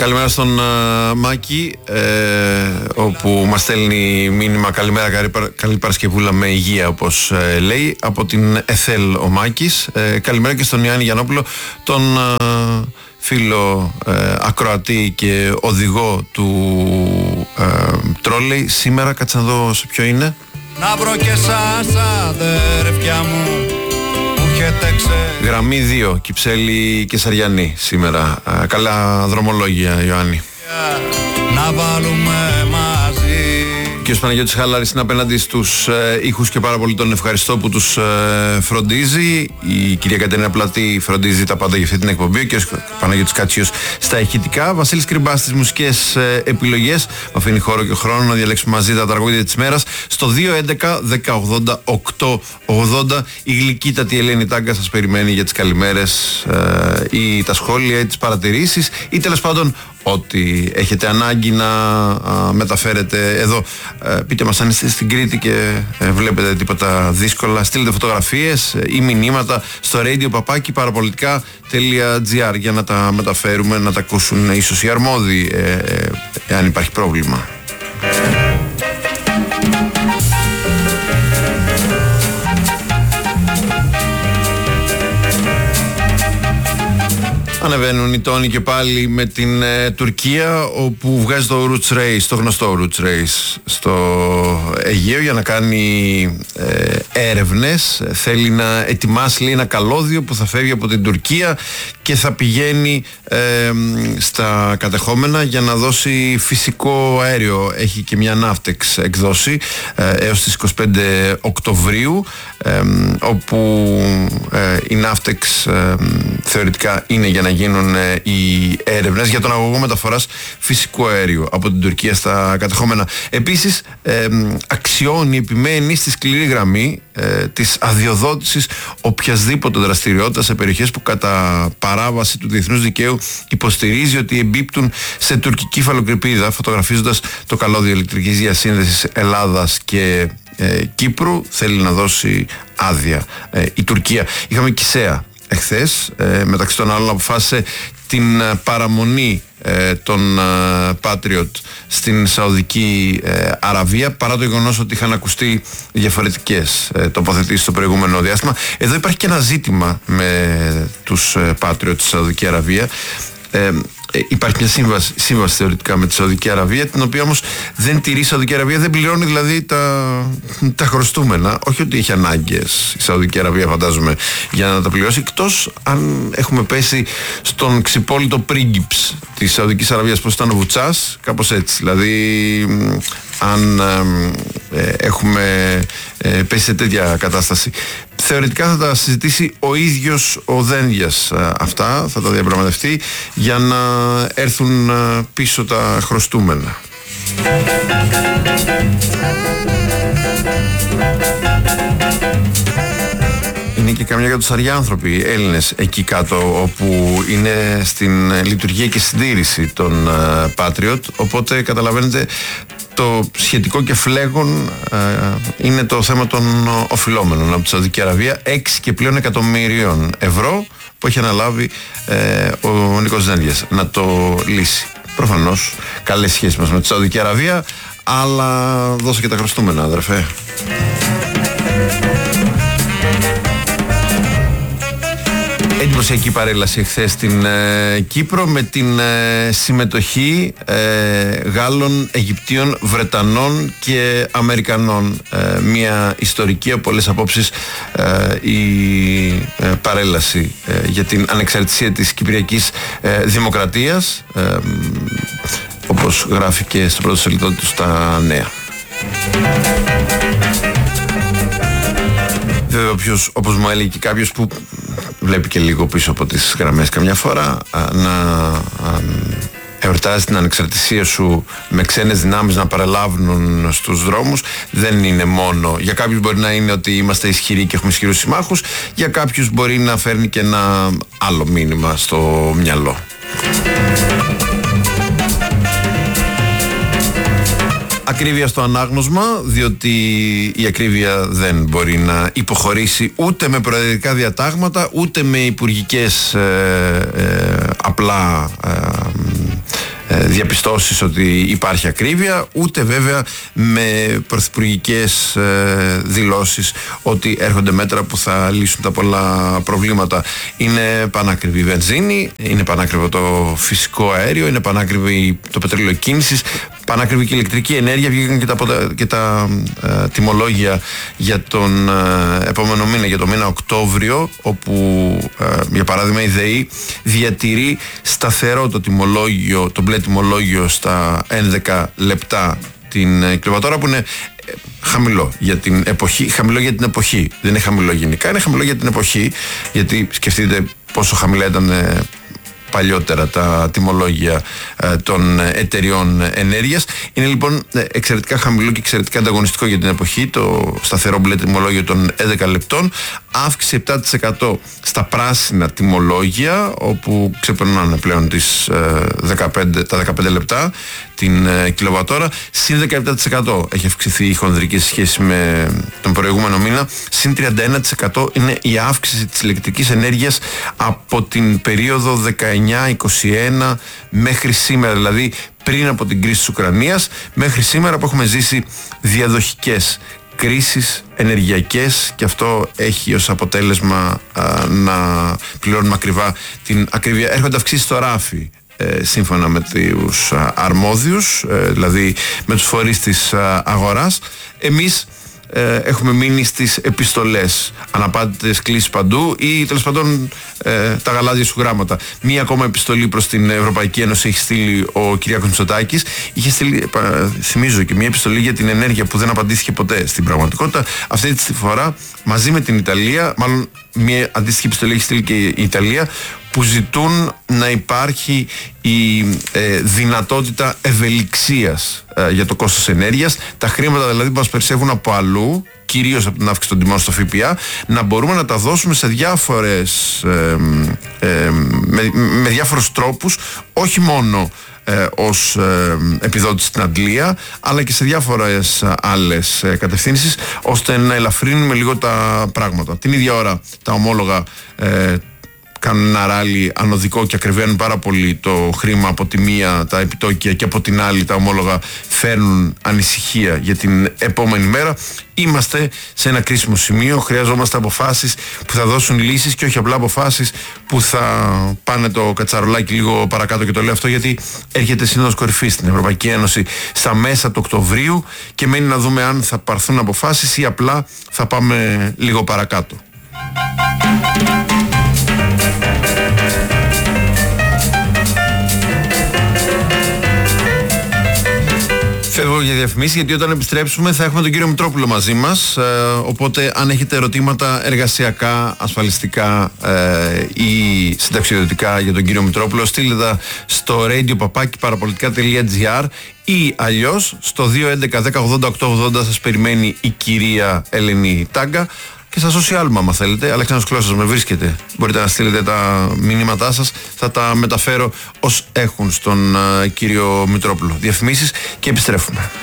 Καλημέρα στον Μάκη, όπου μας στέλνει μήνυμα καλημέρα, καλή Παρασκευούλα με υγεία, όπως λέει, από την ΕΘΕΛ ο Μάκης. Καλημέρα και στον Ιωάννη Γιαννόπουλο, τον φίλο ακροατή και οδηγό του τρόλεϊ. Σήμερα, κάτσε να δω σε ποιο είναι. Να βρω και σας αδερφιά μου που έχετε Γραμμή 2, Κυψέλη και Σαριανή σήμερα. Καλά δρομολόγια, Ιωάννη. Να βάλουμε μαζί. Και ο Παναγιώτης Χάλαρης είναι απέναντι στους ήχους και πάρα πολύ τον ευχαριστώ που τους φροντίζει. Η κυρία Κατερίνα Πλατή φροντίζει τα πάντα για αυτή την εκπομπή. Ο κύριος Παναγιώτης Κάτσιος στα ηχητικά. Βασίλης Κρυμπάς στις μουσικές επιλογές. Μου αφήνει χώρο και χρόνο να διαλέξουμε μαζί τα τραγούδια της μέρας. Στο 211-1080-880 η γλυκύτατη Ελένη Τάγκα σας περιμένει για τις καλημέρες ή τα σχόλια ή τις παρατηρήσεις ή τέλος πάντων ό,τι έχετε ανάγκη να μεταφέρετε εδώ. Πείτε μας αν είστε στην Κρήτη και βλέπετε τίποτα δύσκολα. Στείλτε φωτογραφίες ή μηνύματα στο radio@parapolitica.gr για να τα μεταφέρουμε, να τα ακούσουν ίσως οι αρμόδιοι, εάν υπάρχει πρόβλημα. Ανεβαίνουν οι τόνοι και πάλι με την Τουρκία, όπου βγάζει το Roots Race, το γνωστό Roots Race στο Αιγαίο για να κάνει έρευνες. Θέλει να ετοιμάσει, λέει, ένα καλώδιο που θα φεύγει από την Τουρκία και θα πηγαίνει στα κατεχόμενα για να δώσει φυσικό αέριο. Έχει και μια Ναύτεξ εκδώσει έως τις 25 Οκτωβρίου, όπου η Ναύτεξ θεωρητικά είναι για να γίνουν οι έρευνες για τον αγωγό μεταφοράς φυσικού αέριου από την Τουρκία στα κατεχόμενα. Επίσης αξιώνει, επιμένει στη σκληρή γραμμή της αδειοδότησης οποιασδήποτε δραστηριότητα σε περιοχές που κατά παράβαση του διεθνούς δικαίου υποστηρίζει ότι εμπίπτουν σε τουρκική υφαλοκρηπίδα, φωτογραφίζοντας το καλώδιο ηλεκτρικής διασύνδεσης Ελλάδας και Κύπρου. Θέλει να δώσει άδεια η Τουρκία. Είχαμε Κισέα εχθές, μεταξύ των άλλων αποφάσισε την παραμονή των Patriot στην Σαουδική Αραβία, παρά το γεγονός ότι είχαν ακουστεί διαφορετικές τοποθετήσεις στο προηγούμενο διάστημα. Εδώ υπάρχει και ένα ζήτημα με τους Patriot στη Σαουδική Αραβία. Υπάρχει μια σύμβαση θεωρητικά με τη Σαουδική Αραβία, την οποία όμως δεν τηρεί η Σαουδική Αραβία, δεν πληρώνει δηλαδή τα χρωστούμενα. Όχι ότι έχει ανάγκες η Σαουδική Αραβία, φαντάζομαι, για να τα πληρώσει, εκτός αν έχουμε πέσει στον ξυπόλυτο πρίγκιψ της Σαουδικής Αραβίας, πως ήταν ο Βουτσάς, κάπως έτσι. Δηλαδή αν έχουμε πέσει σε τέτοια κατάσταση, θεωρητικά θα τα συζητήσει ο ίδιος ο Δένδιας αυτά, θα τα διαπραγματευτεί για να έρθουν πίσω τα χρωστούμενα. Είναι και καμιά εκατοσταριά άνθρωποι Έλληνες εκεί κάτω, όπου είναι στην λειτουργία και συντήρηση των Patriot, οπότε καταλαβαίνετε το σχετικό και φλέγον είναι το θέμα των οφειλόμενων από τη Σαουδική Αραβία, 6 και πλέον εκατομμυρίων ευρώ που έχει αναλάβει ο Νίκος Δένδιας να το λύσει. Προφανώς καλές σχέσεις μας με τη Σαουδική Αραβία, αλλά δώσε και τα χρωστούμενα, αδερφέ. Εντυπωσιακή παρέλαση εχθές στην Κύπρο με την συμμετοχή Γάλλων, Αιγυπτίων, Βρετανών και Αμερικανών. Μια ιστορική από πολλές απόψεις η παρέλαση για την ανεξαρτησία της Κυπριακής Δημοκρατίας, όπως γράφει και στο πρώτο σελίδο του στα Νέα. Βέβαια, όπως μου έλεγε και κάποιος που βλέπει και λίγο πίσω από τις γραμμές καμιά φορά, να εορτάζει την ανεξαρτησία σου με ξένες δυνάμεις να παρελάβουν στους δρόμους, δεν είναι μόνο. Για κάποιους μπορεί να είναι ότι είμαστε ισχυροί και έχουμε ισχυρούς συμμάχους, για κάποιους μπορεί να φέρνει και ένα άλλο μήνυμα στο μυαλό. Ακρίβεια στο ανάγνωσμα, διότι η ακρίβεια δεν μπορεί να υποχωρήσει ούτε με προεδρικά διατάγματα, ούτε με υπουργικές απλά διαπιστώσεις ότι υπάρχει ακρίβεια, ούτε βέβαια με πρωθυπουργικές δηλώσεις ότι έρχονται μέτρα που θα λύσουν τα πολλά προβλήματα. Είναι πανάκριβη η βενζίνη, είναι πανάκριβο το φυσικό αέριο, είναι πανάκριβη το πετρέλαιο κίνησης, πανάκριβη και η ηλεκτρική ενέργεια. Βγήκαν και τα τιμολόγια για τον επόμενο μήνα, για το μήνα Οκτώβριο, όπου για παράδειγμα η ΔΕΗ διατηρεί σταθερό το τιμολόγιο, το μπλε τιμολόγιο στα 11 λεπτά την κιλοβατόρα, που είναι χαμηλό για την εποχή. Χαμηλό για την εποχή, δεν είναι χαμηλό γενικά, είναι χαμηλό για την εποχή, γιατί σκεφτείτε πόσο χαμηλά ήταν παλιότερα τα τιμολόγια των εταιριών ενέργειας. Είναι λοιπόν εξαιρετικά χαμηλό και εξαιρετικά ανταγωνιστικό για την εποχή το σταθερό μπλε τιμολόγιο των 11 λεπτών. Αύξηση 7% στα πράσινα τιμολόγια, όπου ξεπερνάνε πλέον τα 15 λεπτά την κιλοβατόρα. Συν 17% έχει αυξηθεί η χονδρική σχέση με τον προηγούμενο μήνα. Συν 31% είναι η αύξηση της ηλεκτρικής ενέργειας από την περίοδο 19-21 μέχρι σήμερα, δηλαδή πριν από την κρίση της Ουκρανίας μέχρι σήμερα, που έχουμε ζήσει διαδοχικές κρίσεις ενεργειακές, και αυτό έχει ως αποτέλεσμα να πληρώνουμε ακριβά την ακρίβεια. Έρχονται αυξήσεις στο ράφι, σύμφωνα με τους αρμόδιους, δηλαδή με τους φορείς της αγοράς. Εμείς έχουμε μείνει στις επιστολές, αναπάντητες κλήσεις παντού, ή τέλος πάντων τα γαλάζια σου γράμματα. Μία ακόμα επιστολή προς την Ευρωπαϊκή Ένωση έχει στείλει ο Κυριάκος Μητσοτάκης. Είχε στείλει, θυμίζω, και μία επιστολή για την ενέργεια που δεν απαντήθηκε ποτέ. Στην πραγματικότητα, αυτή τη φορά μαζί με την Ιταλία, μάλλον μία αντίστοιχη επιστολή έχει στείλει και η Ιταλία, που ζητούν να υπάρχει η δυνατότητα ευελιξίας για το κόστος ενέργειας. Τα χρήματα δηλαδή που μας περισσεύουν από αλλού, κυρίως από την αύξηση των τιμών στο ΦΠΑ, να μπορούμε να τα δώσουμε σε με διάφορους τρόπους, όχι μόνο ως επιδότηση στην Αγγλία, αλλά και σε διάφορες άλλες κατευθύνσεις, ώστε να ελαφρύνουμε λίγο τα πράγματα. Την ίδια ώρα τα ομόλογα κάνουν ένα ράλι ανωδικό και ακριβένουν πάρα πολύ το χρήμα από τη μία, τα επιτόκια, και από την άλλη τα ομόλογα φέρνουν ανησυχία για την επόμενη μέρα. Είμαστε σε ένα κρίσιμο σημείο, χρειαζόμαστε αποφάσεις που θα δώσουν λύσεις και όχι απλά αποφάσεις που θα πάνε το κατσαρολάκι λίγο παρακάτω. Και το λέω αυτό γιατί έρχεται σύνοδος κορυφής στην Ευρωπαϊκή Ένωση στα μέσα του Οκτωβρίου και μένει να δούμε αν θα πάρθουν αποφάσεις ή απλά θα πάμε λίγο παρακάτω. Φεύγω για διαφημίσεις, γιατί όταν επιστρέψουμε θα έχουμε τον κύριο Μητρόπουλο μαζί μας, οπότε αν έχετε ερωτήματα εργασιακά, ασφαλιστικά ή συνταξιοδοτικά για τον κύριο Μητρόπουλο, στείλτε τα στο radio@parapolitica.gr ή αλλιώς στο 211-1080-880. Σας περιμένει η κυρία Ελένη Τάγκα. Και στα social μου, άμα θέλετε, Αλέξανδρος Κλώσσας με βρίσκεται. Μπορείτε να στείλετε τα μηνύματά σας, θα τα μεταφέρω ως έχουν στον κύριο Μητρόπουλο. Διαφημίσεις και επιστρέφουμε.